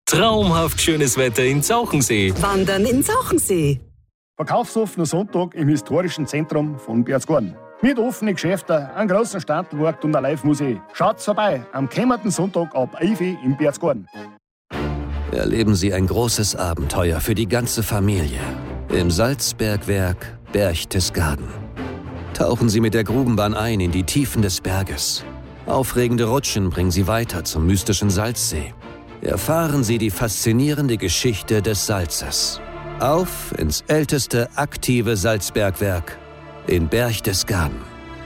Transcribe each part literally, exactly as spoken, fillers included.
Traumhaft schönes Wetter in Zauchensee. Wandern in Zauchensee. Verkaufsoffener Sonntag im historischen Zentrum von Berchtesgaden. Mit offenen Geschäften, einem grossen Standelmarkt und einer Live-Musik. Schaut's vorbei am kommenden Sonntag ab elf Uhr im Berchtesgaden. Erleben Sie ein großes Abenteuer für die ganze Familie im Salzbergwerk Berchtesgaden. Tauchen Sie mit der Grubenbahn ein in die Tiefen des Berges. Aufregende Rutschen bringen Sie weiter zum mystischen Salzsee. Erfahren Sie die faszinierende Geschichte des Salzes. Auf ins älteste aktive Salzbergwerk in Berchtesgaden.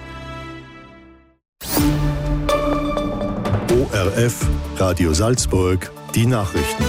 O R F, Radio Salzburg, die Nachrichten.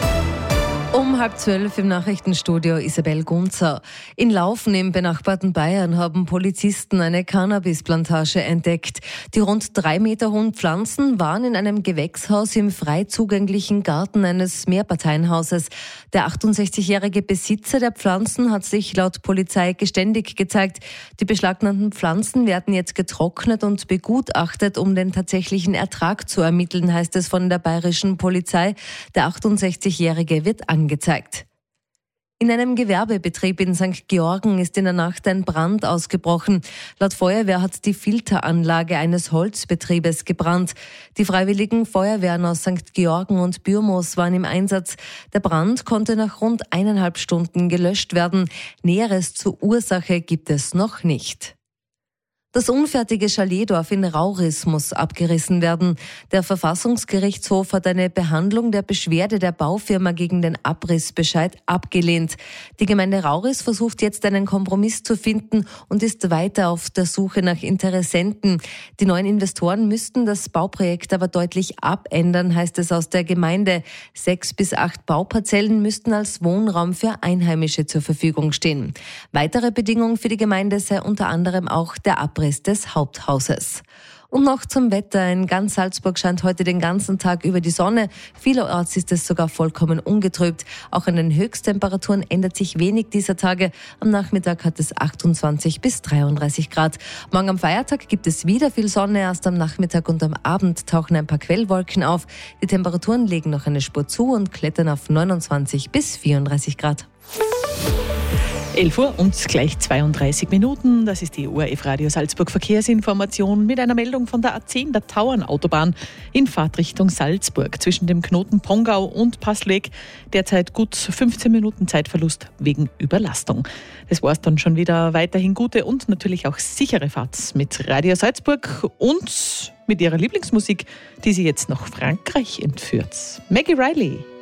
Um halb zwölf im Nachrichtenstudio Isabel Gunzer. In Laufen im benachbarten Bayern haben Polizisten eine Cannabisplantage entdeckt. Die rund drei Meter hohen Pflanzen waren in einem Gewächshaus im frei zugänglichen Garten eines Mehrparteienhauses. Der achtundsechzigjährige Besitzer der Pflanzen hat sich laut Polizei geständig gezeigt. Die beschlagnahmten Pflanzen werden jetzt getrocknet und begutachtet, um den tatsächlichen Ertrag zu ermitteln, heißt es von der bayerischen Polizei. Der achtundsechzigjährige wird angezeigt. Gezeigt. In einem Gewerbebetrieb in Sankt Georgen ist in der Nacht ein Brand ausgebrochen. Laut Feuerwehr hat die Filteranlage eines Holzbetriebes gebrannt. Die freiwilligen Feuerwehren aus Sankt Georgen und Bürmos waren im Einsatz. Der Brand konnte nach rund eineinhalb Stunden gelöscht werden. Näheres zur Ursache gibt es noch nicht. Das unfertige Chaletdorf in Rauris muss abgerissen werden. Der Verfassungsgerichtshof hat eine Behandlung der Beschwerde der Baufirma gegen den Abrissbescheid abgelehnt. Die Gemeinde Rauris versucht jetzt einen Kompromiss zu finden und ist weiter auf der Suche nach Interessenten. Die neuen Investoren müssten das Bauprojekt aber deutlich abändern, heißt es aus der Gemeinde. Sechs bis acht Bauparzellen müssten als Wohnraum für Einheimische zur Verfügung stehen. Weitere Bedingung für die Gemeinde sei unter anderem auch der Abriss des Haupthauses. Und noch zum Wetter. In ganz Salzburg scheint heute den ganzen Tag über die Sonne. Vielerorts ist es sogar vollkommen ungetrübt. Auch an den Höchsttemperaturen ändert sich wenig dieser Tage. Am Nachmittag hat es achtundzwanzig bis dreiunddreißig Grad. Morgen am Feiertag gibt es wieder viel Sonne. Erst am Nachmittag und am Abend tauchen ein paar Quellwolken auf. Die Temperaturen legen noch eine Spur zu und klettern auf neunundzwanzig bis vierunddreißig Grad. elf Uhr und gleich zweiunddreißig Minuten. Das ist die O R F Radio Salzburg Verkehrsinformation mit einer Meldung von der A zehn, der Tauernautobahn, in Fahrtrichtung Salzburg zwischen dem Knoten Pongau und Passleck. Derzeit gut fünfzehn Minuten Zeitverlust wegen Überlastung. Das war's dann schon wieder. Weiterhin gute und natürlich auch sichere Fahrt mit Radio Salzburg und mit ihrer Lieblingsmusik, die sie jetzt nach Frankreich entführt. Maggie Riley.